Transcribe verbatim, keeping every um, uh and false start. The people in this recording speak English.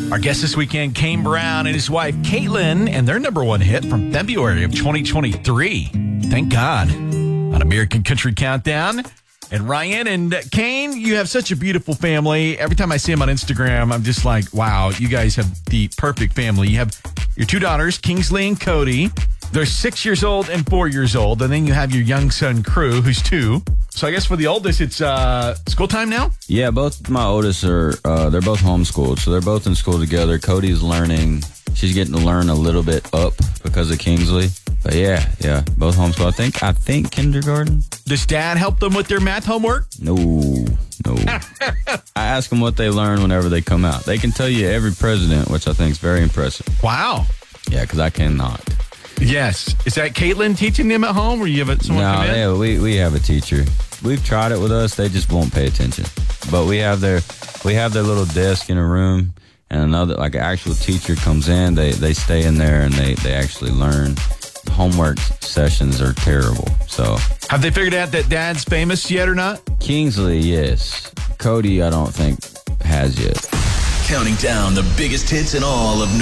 Our guest this weekend, Kane Brown and his wife, Caitlin, and their number one hit from February of twenty twenty-three. Thank God. On American Country Countdown. And Ryan and Kane, you have such a beautiful family. Every time I see them on Instagram, I'm just like, wow, you guys have the perfect family. You have your two daughters, Kingsley and Cody. They're six years old and four years old. And then you have your young son, Crew, who's two. So I guess for the oldest, it's uh, school time now? Yeah, both my oldest are, uh, they're both homeschooled. So they're both in school together. Cody's learning, she's getting to learn a little bit up because of Kingsley. But yeah, yeah, both homeschooled. I think, I think kindergarten. Does dad help them with their math homework? No, no. I ask them what they learn whenever they come out. They can tell you every president, which I think is very impressive. Wow. Yeah, because I cannot. Yes. Is that Caitlin teaching them at home, or you have someone no, come in? No, we, we have a teacher. We've tried it with us. They just won't pay attention. But we have their we have their little desk in a room, and another, like an actual teacher comes in. They they stay in there, and they, they actually learn. Homework sessions are terrible. So, have they figured out that dad's famous yet or not? Kingsley, yes. Cody, I don't think has yet. Counting down the biggest hits in all of